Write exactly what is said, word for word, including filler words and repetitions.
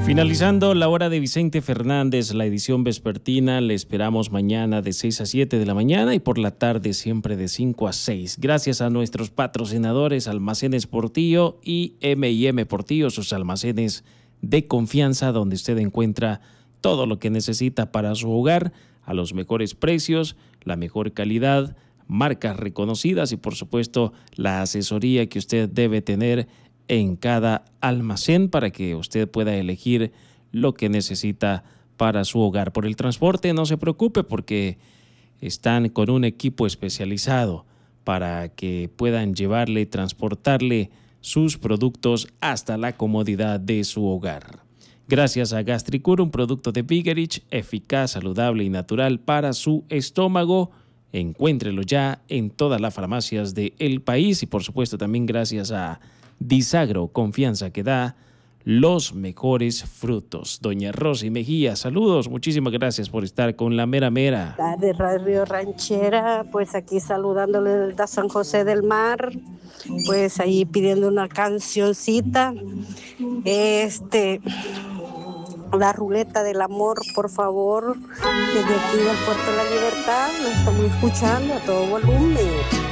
Finalizando la hora de Vicente Fernández, la edición vespertina, le esperamos mañana de seis a siete de la mañana y por la tarde siempre de cinco a seis. Gracias a nuestros patrocinadores Almacenes Portillo y eme y eme Portillo, sus almacenes de confianza donde usted encuentra todo lo que necesita para su hogar a los mejores precios, la mejor calidad, marcas reconocidas y por supuesto la asesoría que usted debe tener en cada almacén para que usted pueda elegir lo que necesita para su hogar. Por el transporte no se preocupe porque están con un equipo especializado para que puedan llevarle, transportarle sus productos hasta la comodidad de su hogar. Gracias a Gastricur, un producto de Vigerich, eficaz, saludable y natural para su estómago. Encuéntrelo ya en todas las farmacias del país y por supuesto también gracias a Disagro, confianza que da los mejores frutos. Doña Rosy Mejía, saludos, muchísimas gracias por estar con la mera mera. De Radio Ranchera, pues aquí saludándole desde San José del Mar, pues ahí pidiendo una cancioncita, este, la ruleta del amor, por favor, desde aquí del Puerto de la Libertad, nos estamos escuchando a todo volumen.